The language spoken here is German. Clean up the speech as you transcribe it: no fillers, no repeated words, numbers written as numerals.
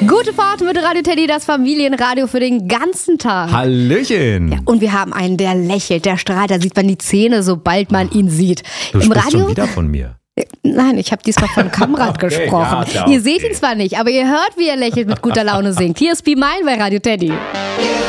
Gute Fahrt mit Radio Teddy, das Familienradio für den ganzen Tag. Hallöchen. Ja, und wir haben einen, der lächelt, der strahlt, da sieht man die Zähne, sobald man ihn sieht. Du sprichst schon wieder von mir. Nein, ich habe diesmal von Kamrat gesprochen. Ja, okay. Ihr seht ihn zwar nicht, aber ihr hört, wie er lächelt mit guter Laune singt. Hier ist Be Mine bei Radio Teddy.